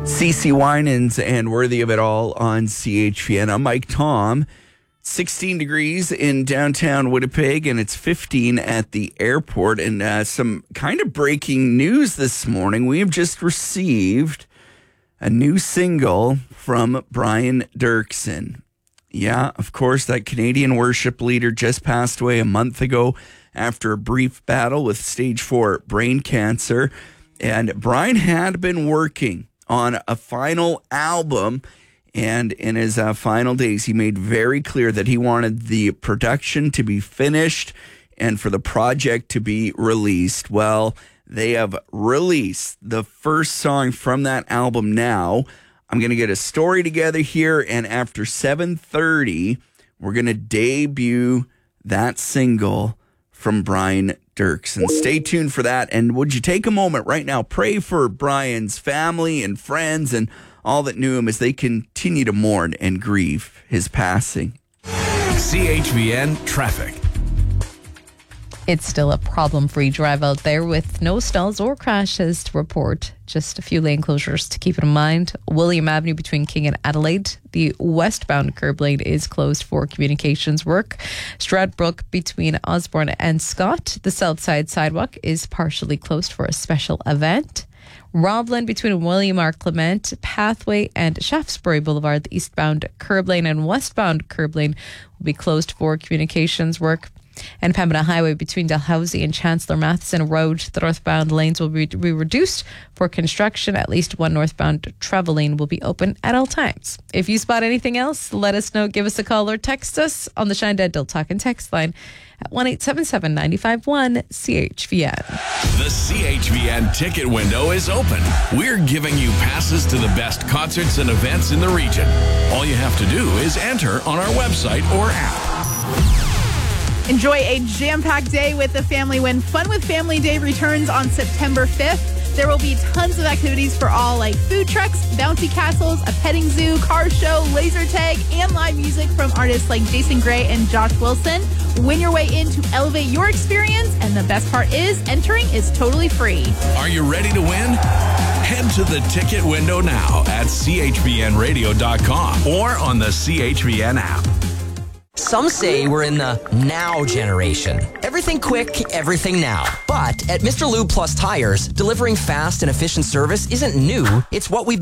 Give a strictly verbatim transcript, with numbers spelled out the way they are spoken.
CeCe Winans and Worthy of It All on C H V N. I'm Mike Tom. sixteen degrees in downtown Winnipeg, and it's fifteen at the airport. And uh, some kind of breaking news this morning. We have just received a new single from Brian Doerksen. Yeah, of course, that Canadian worship leader just passed away a month ago after a brief battle with stage four brain cancer. And Brian had been working on a final album, and in his uh, final days, he made very clear that he wanted the production to be finished and for the project to be released. Well, they have released the first song from that album now. I'm going to get a story together here, and after seven thirty, we're going to debut that single from Brian Doerksen. Stay tuned for that. And would you take a moment right now, pray for Brian's family and friends and all that knew him as they continue to mourn and grieve his passing. C H V N Traffic. It's still a problem-free drive out there with no stalls or crashes to report. Just a few lane closures to keep in mind. William Avenue between King and Adelaide. The westbound curb lane is closed for communications work. Stradbrook between Osborne and Scott. The south side sidewalk is partially closed for a special event. Roblin between William R. Clement Pathway and Shaftesbury Boulevard. The eastbound curb lane and westbound curb lane will be closed for communications work. And Pembina Highway between Dalhousie and Chancellor Matheson Road. The northbound lanes will be, be reduced for construction. At least one northbound travel lane will be open at all times. If you spot anything else, let us know. Give us a call or text us on the Shine Dental Talk and Text line at one eight seven seven, nine five one, C H V N. The C H V N ticket window is open. We're giving you passes to the best concerts and events in the region. All you have to do is enter on our website or app. Enjoy a jam-packed day with the family when Fun with Family Day returns on September fifth. There will be tons of activities for all, like food trucks, bouncy castles, a petting zoo, car show, laser tag, and live music from artists like Jason Gray and Josh Wilson. Win your way in to elevate your experience, and the best part is entering is totally free. Are you ready to win? Head to the ticket window now at C H V N radio dot com or on the C H V N app. Some say we're in the now generation. Everything quick, everything now. But at Mister Lube Plus Tires, delivering fast and efficient service isn't new. It's what we've